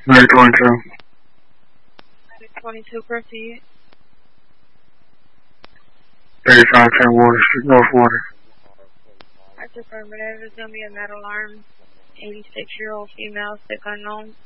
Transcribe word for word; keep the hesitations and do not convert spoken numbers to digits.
Medic twenty-two. Medic twenty-two, proceed. thirty-five ten Water Street, North Water. That's affirmative. It's going to be a metal arm. eighty-six-year-old female, sick unknown.